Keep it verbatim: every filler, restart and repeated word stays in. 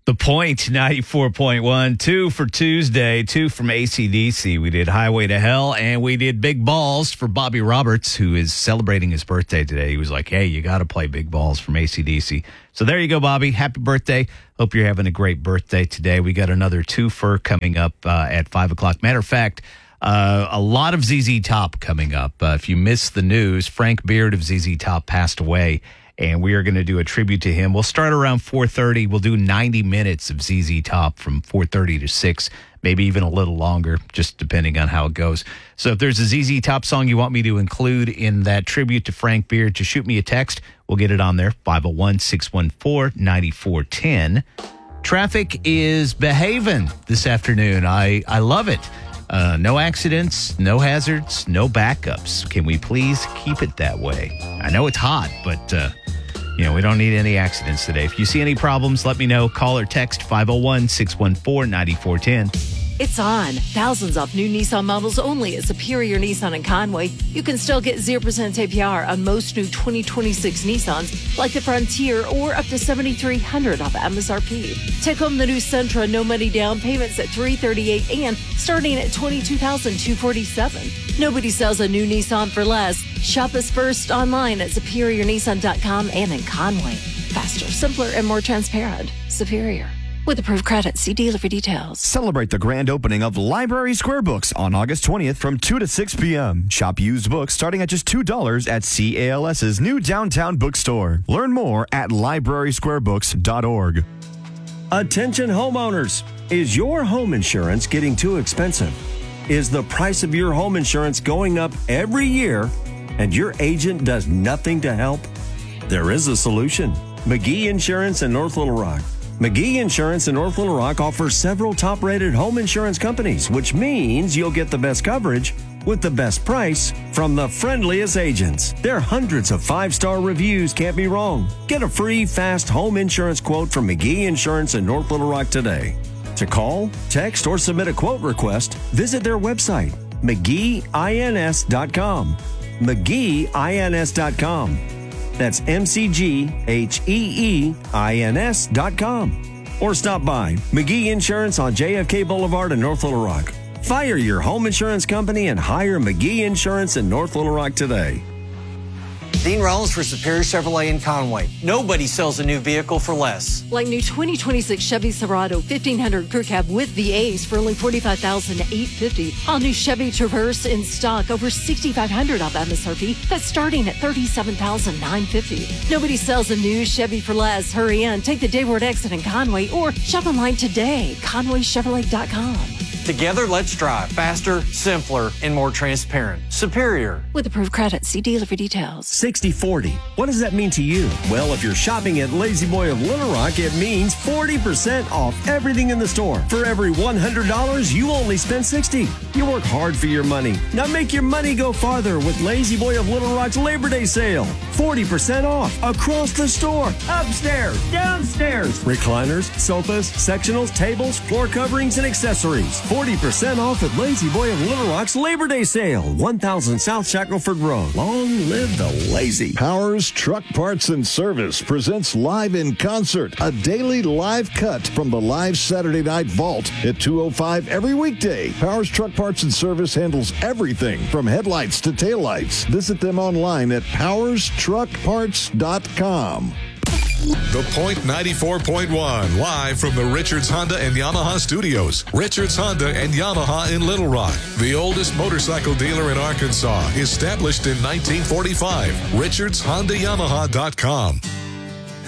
The Point, ninety-four point one, two for Tuesday, two from A C D C. We did Highway to Hell, and we did Big Balls for Bobby Roberts, who is celebrating his birthday today. He was like, hey, you got to play Big Balls from A C D C. So there you go, Bobby. Happy birthday. Hope you're having a great birthday today. We got another twofer coming up uh, at five o'clock. Matter of fact, uh, a lot of Z Z Top coming up. Uh, if you missed the news, Frank Beard of Z Z Top passed away. And we are going to do a tribute to him. We'll start around four thirty. We'll do ninety minutes of Z Z Top from four thirty to six, maybe even a little longer, just depending on how it goes. So if there's a Z Z Top song you want me to include in that tribute to Frank Beard, just shoot me a text. We'll get it on there, five oh one, six one four, nine four one zero. Traffic is behaving this afternoon. I, I love it. Uh, no accidents, no hazards, no backups. Can we please keep it that way? I know it's hot, but, uh, you know, we don't need any accidents today. If you see any problems, let me know. Call or text five oh one, six one four, nine four one zero. It's on. Thousands off new Nissan models only at Superior Nissan in Conway. You can still get zero percent A P R on most new twenty twenty-six Nissans, like the Frontier, or up to seven thousand three hundred dollars off M S R P. Take home the new Sentra, no money down, payments at three hundred thirty-eight dollars and starting at twenty-two thousand two hundred forty-seven dollars. Nobody sells a new Nissan for less. Shop us first online at superior nissan dot com and in Conway. Faster, simpler, and more transparent. Superior. With approved credit, see dealer for details. Celebrate the grand opening of Library Square Books on August twentieth from two to six p.m. Shop used books starting at just two dollars at CALS's new downtown bookstore. Learn more at library square books dot org. Attention homeowners. Is your home insurance getting too expensive? Is the price of your home insurance going up every year and your agent does nothing to help? There is a solution. McGee Insurance in North Little Rock. McGee Insurance in North Little Rock offers several top-rated home insurance companies, which means you'll get the best coverage with the best price from the friendliest agents. Their hundreds of five-star reviews can't be wrong. Get a free, fast home insurance quote from McGee Insurance in North Little Rock today. To call, text, or submit a quote request, visit their website, mcgee ins dot com. mcgee ins dot com. That's M C G H E E I N S dot com. Or stop by McGee Insurance on J F K Boulevard in North Little Rock. Fire your home insurance company and hire McGee Insurance in North Little Rock today. Dean Rollins for Superior Chevrolet in Conway. Nobody sells a new vehicle for less. Like new twenty twenty-six Chevy Silverado fifteen hundred Crew Cab with the Ace for only forty-five thousand eight hundred fifty dollars. All new Chevy Traverse in stock over six thousand five hundred dollars off M S R P. That's starting at thirty-seven thousand nine hundred fifty dollars. Nobody sells a new Chevy for less. Hurry in. Take the Dayward exit in Conway or shop online today. Conway Chevrolet dot com. Together, let's drive faster, simpler, and more transparent. Superior. With approved credit, see dealer for details. sixty forty. What does that mean to you? Well, if you're shopping at Lazy Boy of Little Rock, it means forty percent off everything in the store. For every one hundred dollars, you only spend sixty dollars. You work hard for your money. Now make your money go farther with Lazy Boy of Little Rock's Labor Day sale. forty percent off across the store, upstairs, downstairs. Recliners, sofas, sectionals, tables, floor coverings, and accessories. forty percent off at Lazy Boy of Little Rock's Labor Day sale. one thousand South Shackleford Road. Long live the lazy. Powers Truck Parts and Service presents Live in Concert, a daily live cut from the live Saturday Night Vault at two oh five every weekday. Powers Truck Parts and Service handles everything from headlights to taillights. Visit them online at powers truck parts dot com. The Point ninety-four point one, live from the Richards Honda and Yamaha studios. Richards Honda and Yamaha in Little Rock, the oldest motorcycle dealer in Arkansas, established in nineteen forty-five. richards honda yamaha dot com.